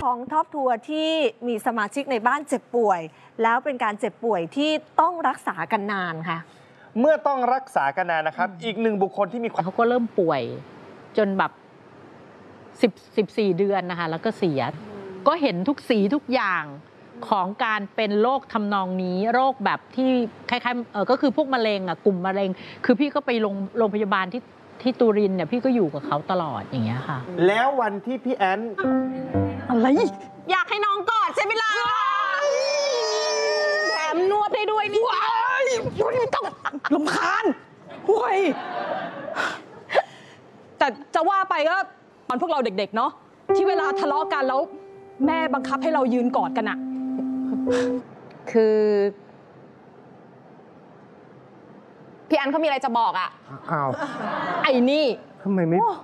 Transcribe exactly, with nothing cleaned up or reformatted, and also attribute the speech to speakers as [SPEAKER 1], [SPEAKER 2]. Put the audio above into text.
[SPEAKER 1] ของท็อปทัวร์ที่มีสมาชิกในบ้านเจ็บป่วย แล้วเป็นการเจ็บป่วยที่ต้องรักษากันนานค่ะ
[SPEAKER 2] เมื่อต้องรักษากันนานนะครับ อีกหนึ่งบุคคลที่มีความ
[SPEAKER 3] เขาก็เริ่มป่วยจนแบบสิบ สิบสี่เดือนนะคะแล้วก็เสียก็เห็นทุกสีทุกอย่างของการเป็นโรคทำนองนี้โรคแบบที่คล้ายๆเออก็คือพวกมะเร็งอ่ะกลุ่มมะเร็งคือพี่ก็ไปโรงโรงพยาบาลที่ที่ตูรินเนี่ยพี่ก็อยู่กับเขาตลอดอย่างเงี้ยค่ะ
[SPEAKER 2] แล้ววันที่พี่แอน
[SPEAKER 1] อะไรอยากให้น้องกอดใช่ไหมล่ะแถมนวดให้ด้วยนี่ว้ายต้องลำคาญห่วย
[SPEAKER 4] แต่จะว่าไปก็ตอนพวกเราเด็กๆเนาะที่เวลาทะเลาะกันแล้วแม่บังคับให้เรายืนกอดกันอะ
[SPEAKER 5] คือพี่อันเขามีอะไรจะบอกอะ
[SPEAKER 2] อ้าว
[SPEAKER 4] ไอ้นี่
[SPEAKER 2] ทำไมไม่